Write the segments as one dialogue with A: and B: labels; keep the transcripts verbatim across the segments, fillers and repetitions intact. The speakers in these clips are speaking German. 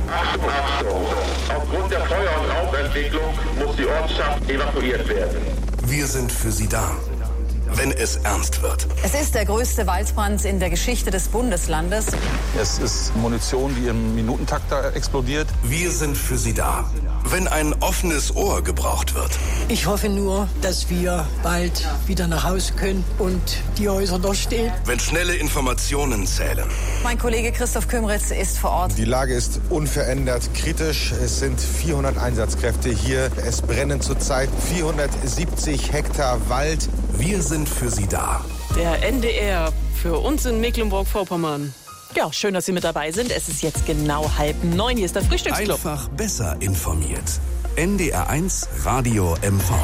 A: Achtung, Achtung! Aufgrund der Feuer- und Rauchentwicklung muss die Ortschaft evakuiert werden.
B: Wir sind für Sie da, wenn es ernst wird.
C: Es ist der größte Waldbrand in der Geschichte des Bundeslandes.
D: Es ist Munition, die im Minutentakt da explodiert.
B: Wir sind für Sie da, wenn ein offenes Ohr gebraucht wird.
E: Ich hoffe nur, dass wir bald wieder nach Hause können und die Häuser noch stehen.
B: Wenn schnelle Informationen zählen.
C: Mein Kollege Christoph Kümritz ist vor Ort.
F: Die Lage ist unverändert kritisch. Es sind vierhundert Einsatzkräfte hier. Es brennen zurzeit vierhundertsiebzig Hektar Wald.
B: Wir sind für Sie da.
G: Der N D R für uns in Mecklenburg-Vorpommern. Ja, schön, dass Sie mit dabei sind. Es ist jetzt genau halb neun. Hier ist der Frühstücksclub.
B: Einfach besser informiert. N D R eins Radio M V.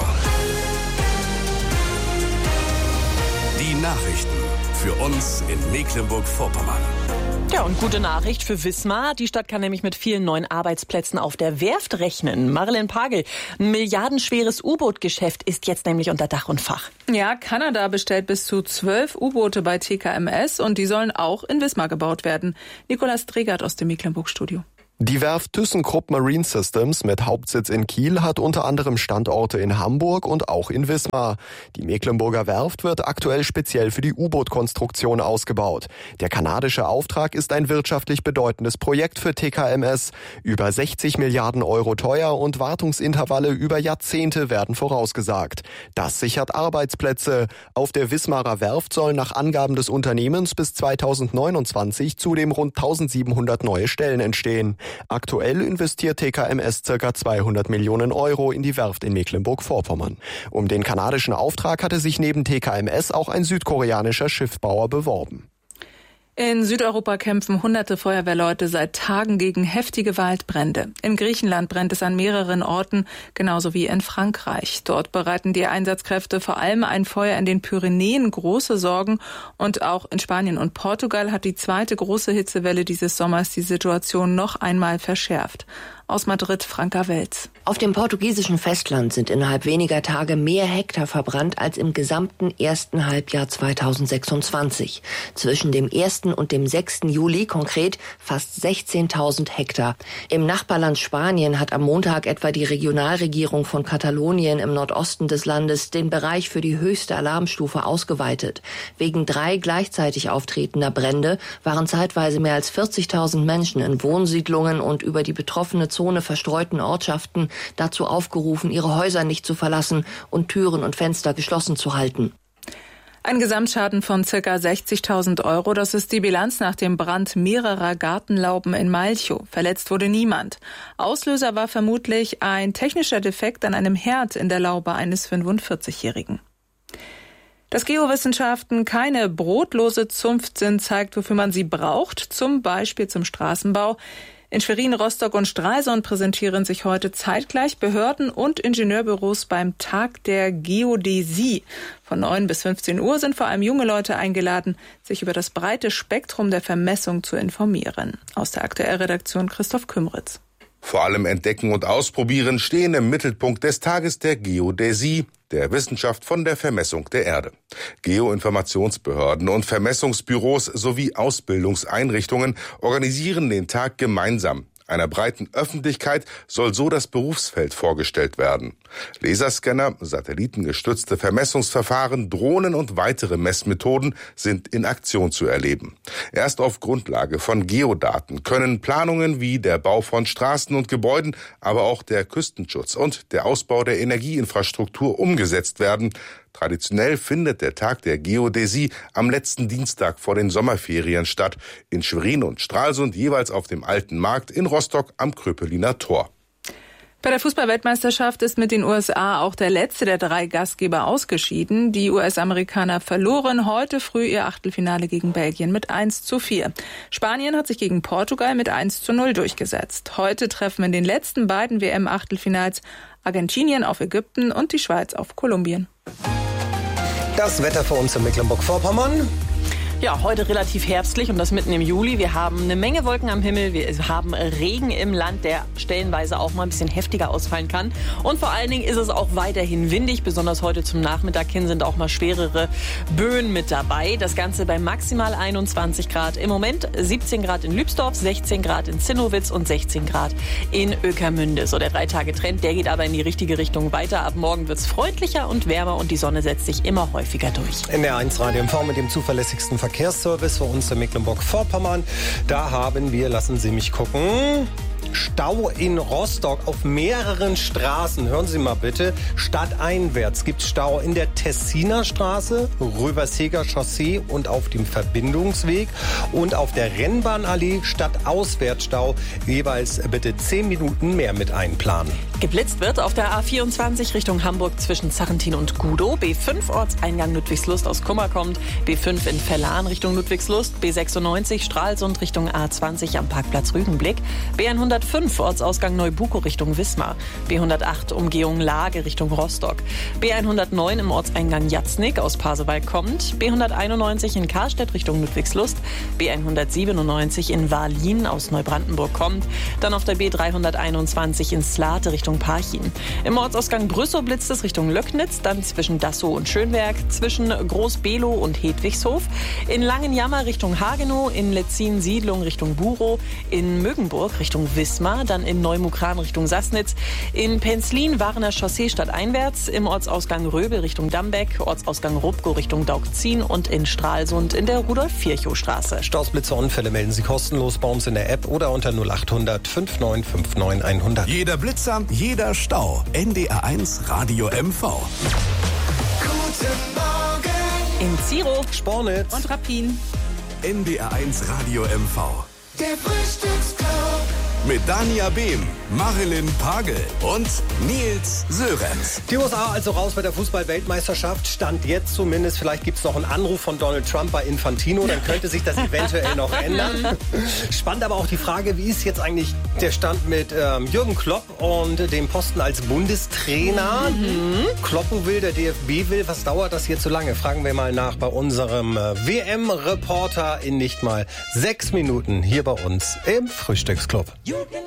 B: Die Nachrichten für uns in Mecklenburg-Vorpommern.
G: Ja, und gute Nachricht für Wismar. Die Stadt kann nämlich mit vielen neuen Arbeitsplätzen auf der Werft rechnen. Marilyn Pagel, ein milliardenschweres U-Boot-Geschäft ist jetzt nämlich unter Dach und Fach.
H: Ja, Kanada bestellt bis zu zwölf U-Boote bei T K M S und die sollen auch in Wismar gebaut werden. Nikolaus Tregert aus dem Mecklenburg-Studio.
I: Die Werft ThyssenKrupp Marine Systems mit Hauptsitz in Kiel hat unter anderem Standorte in Hamburg und auch in Wismar. Die Mecklenburger Werft wird aktuell speziell für die U-Boot-Konstruktion ausgebaut. Der kanadische Auftrag ist ein wirtschaftlich bedeutendes Projekt für T K M S. Über sechzig Milliarden Euro teuer und Wartungsintervalle über Jahrzehnte werden vorausgesagt. Das sichert Arbeitsplätze. Auf der Wismarer Werft sollen nach Angaben des Unternehmens bis zweitausendneunundzwanzig zudem rund eintausendsiebenhundert neue Stellen entstehen. Aktuell investiert T K M S ca. zweihundert Millionen Euro in die Werft in Mecklenburg-Vorpommern. Um den kanadischen Auftrag hatte sich neben T K M S auch ein südkoreanischer Schiffbauer beworben.
H: In Südeuropa kämpfen hunderte Feuerwehrleute seit Tagen gegen heftige Waldbrände. In Griechenland brennt es an mehreren Orten, genauso wie in Frankreich. Dort bereiten die Einsatzkräfte vor allem ein Feuer in den Pyrenäen große Sorgen. Und auch in Spanien und Portugal hat die zweite große Hitzewelle dieses Sommers die Situation noch einmal verschärft. Aus Madrid, Franka Welz.
J: Auf dem portugiesischen Festland sind innerhalb weniger Tage mehr Hektar verbrannt als im gesamten ersten Halbjahr zweitausendsechsundzwanzig. Zwischen dem ersten und dem sechsten Juli konkret fast sechzehntausend Hektar. Im Nachbarland Spanien hat am Montag etwa die Regionalregierung von Katalonien im Nordosten des Landes den Bereich für die höchste Alarmstufe ausgeweitet. Wegen drei gleichzeitig auftretender Brände waren zeitweise mehr als vierzigtausend Menschen in Wohnsiedlungen und über die betroffene Zone verstreuten Ortschaften dazu aufgerufen, ihre Häuser nicht zu verlassen und Türen und Fenster geschlossen zu halten.
H: Ein Gesamtschaden von ca. sechzigtausend Euro, das ist die Bilanz nach dem Brand mehrerer Gartenlauben in Malchow. Verletzt wurde niemand. Auslöser war vermutlich ein technischer Defekt an einem Herd in der Laube eines fünfundvierzigjährigen. Dass Geowissenschaften keine brotlose Zunft sind, zeigt, wofür man sie braucht, zum Beispiel zum Straßenbau. In Schwerin, Rostock und Stralsund präsentieren sich heute zeitgleich Behörden und Ingenieurbüros beim Tag der Geodäsie. Von neun bis fünfzehn Uhr sind vor allem junge Leute eingeladen, sich über das breite Spektrum der Vermessung zu informieren. Aus der Aktuellredaktion Christoph Kümritz.
K: Vor allem Entdecken und Ausprobieren stehen im Mittelpunkt des Tages der Geodäsie, der Wissenschaft von der Vermessung der Erde. Geoinformationsbehörden und Vermessungsbüros sowie Ausbildungseinrichtungen organisieren den Tag gemeinsam. Einer breiten Öffentlichkeit soll so das Berufsfeld vorgestellt werden. Laserscanner, satellitengestützte Vermessungsverfahren, Drohnen und weitere Messmethoden sind in Aktion zu erleben. Erst auf Grundlage von Geodaten können Planungen wie der Bau von Straßen und Gebäuden, aber auch der Küstenschutz und der Ausbau der Energieinfrastruktur umgesetzt werden. Traditionell findet der Tag der Geodäsie am letzten Dienstag vor den Sommerferien statt. In Schwerin und Stralsund jeweils auf dem Alten Markt, in Rostock am Kröpeliner Tor.
H: Bei der Fußball-Weltmeisterschaft ist mit den U S A auch der letzte der drei Gastgeber ausgeschieden. Die U S-Amerikaner verloren heute früh ihr Achtelfinale gegen Belgien mit eins zu vier. Spanien hat sich gegen Portugal mit eins zu null durchgesetzt. Heute treffen in den letzten beiden W M-Achtelfinals Argentinien auf Ägypten und die Schweiz auf Kolumbien.
L: Das Wetter für uns in Mecklenburg-Vorpommern.
G: Ja, heute relativ herbstlich und das mitten im Juli. Wir haben eine Menge Wolken am Himmel. Wir haben Regen im Land, der stellenweise auch mal ein bisschen heftiger ausfallen kann. Und vor allen Dingen ist es auch weiterhin windig. Besonders heute zum Nachmittag hin sind auch mal schwerere Böen mit dabei. Das Ganze bei maximal einundzwanzig Grad. Im Moment siebzehn Grad in Lübsdorf, sechzehn Grad in Zinnowitz und sechzehn Grad in Ueckermünde. So der drei-Tage-Trend, der geht aber in die richtige Richtung weiter. Ab morgen wird es freundlicher und wärmer und die Sonne setzt sich immer häufiger durch.
L: N D R eins Radio M V mit dem zuverlässigsten Verkehrsservice für uns in Mecklenburg-Vorpommern. Da haben wir, lassen Sie mich gucken, Stau in Rostock auf mehreren Straßen. Hören Sie mal bitte. Stadteinwärts gibt es Stau in der Tessiner Straße, Röverseger Chaussee und auf dem Verbindungsweg. Und auf der Rennbahnallee stadtauswärts Stau. Jeweils bitte zehn Minuten mehr mit einplanen.
G: Geblitzt wird auf der A vierundzwanzig Richtung Hamburg zwischen Zarrentin und Gudow. B fünf Ortseingang Ludwigslust aus Kummer kommt. B fünf in Verlan Richtung Ludwigslust. B sechsundneunzig Stralsund Richtung A zwanzig am Parkplatz Rügenblick. B hundertfünf Ortsausgang Neubuko Richtung Wismar. B hundertacht Umgehung Lage Richtung Rostock. B hundertneun im Ortseingang Jatznick aus Pasewalk kommt. B hunderteinundneunzig in Karstedt Richtung Ludwigslust. B hundertsiebenundneunzig in Wahllien aus Neubrandenburg kommt. Dann auf der B dreihunderteinundzwanzig in Slate Richtung Parchim. Im Ortsausgang Brüssow blitzt es Richtung Löcknitz, dann zwischen Dassow und Schönberg, zwischen Groß-Below und Hedwigshof. In Langenjammer Richtung Hagenow, in Letzin-Siedlung Richtung Burow, in Mögenburg Richtung Wismar, dann in Neumukran Richtung Sassnitz, in Penzlin Warner Chaussee stadteinwärts, im Ortsausgang Röbel Richtung Dambeck, Ortsausgang Rupko Richtung Daugzin und in Stralsund in der Rudolf-Virchow-Straße.
L: Staus, Blitze, Unfälle melden Sie kostenlos bei uns in der App oder unter null achthundert fünfundneunzig neunundfünfzig hundert.
B: Jeder Blitzer, jeder Stau. N D R eins Radio M V.
M: Guten Morgen.
G: In Ziro,
L: Spornitz
G: und Rappin.
B: N D R eins Radio M V.
M: Der Frühstücksclub.
B: Mit Dania Behm, Marilyn Pagel und Nils Sörenz.
L: Die U S A also raus bei der Fußball-Weltmeisterschaft. Stand jetzt zumindest. Vielleicht gibt es noch einen Anruf von Donald Trump bei Infantino. Dann könnte sich das eventuell noch ändern. Spannend aber auch die Frage, wie ist jetzt eigentlich der Stand mit ähm, Jürgen Klopp und dem Posten als Bundestrainer? Mhm. Kloppen will, der D F B will. Was dauert das jetzt so lange? Fragen wir mal nach bei unserem äh, W M-Reporter in nicht mal sechs Minuten hier bei uns im Frühstücksclub.